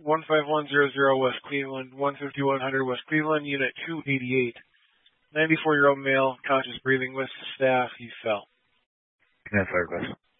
15100 West Cleveland, 15100 West Cleveland, Unit 288. 94-year-old male, conscious breathing with staff. He fell. Command Fire Request.